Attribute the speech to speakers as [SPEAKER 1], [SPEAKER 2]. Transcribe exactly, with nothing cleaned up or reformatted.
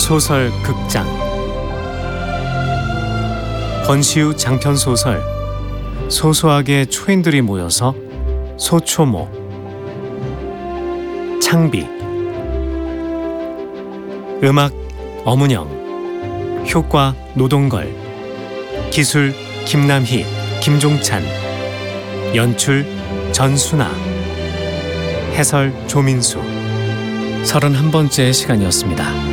[SPEAKER 1] 소설 극장 권시우 장편 소설 소소하게 초인들이 모여서 소초모. 창비. 음악 엄은영. 효과 노동걸. 기술 김남희, 김종찬. 연출 전순아. 해설 조민수. 서른한 번째 시간이었습니다.